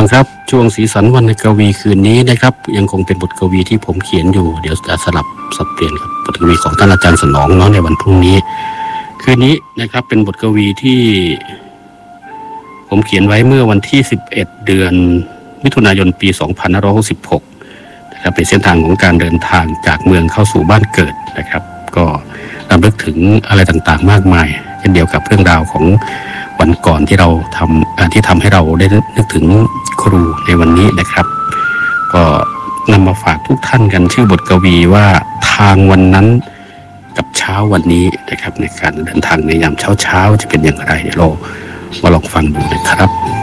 ฟังครับช่วงสีสันวรรณกวีคืนนี้นะครับยังคงเป็นบทกวีที่ผมเขียนอยู่เดี๋ยวจะสลับสับเปลี่ยนกับบทกวีของท่านอาจารย์สนองเนาะในวันพรุ่งนี้คืนนี้นะครับเป็นบทกวีที่ผมเขียนไว้เมื่อวันที่11เดือนมิถุนายนปี2566นะครับเป็นเส้นทางของการเดินทางจากเมืองเข้าสู่บ้านเกิดนะครับก็รำลึกถึงอะไรต่างๆมากมายเช่นเดียวกับเรื่องราวของวันก่อนที่เราที่ทำให้เราได้นึกถึงครูในวันนี้นะครับก็นำมาฝากทุกท่านกันชื่อบทกวีว่าทางวันนั้นกับเช้าวันนี้นะครับในการเดินทางในยามเช้าจะเป็นอย่างไรเดี๋ยวเรามาลองฟังดูนะครับ